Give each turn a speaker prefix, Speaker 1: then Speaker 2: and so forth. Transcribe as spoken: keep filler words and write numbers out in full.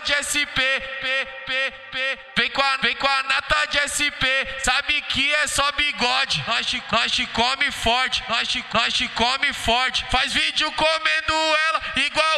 Speaker 1: de S P, P, P, P. Vem com a, vem com a nata de S P, sabe que é só bigode. Nós te, nós te come forte, nós te, nós te come forte. Faz vídeo comendo ela igual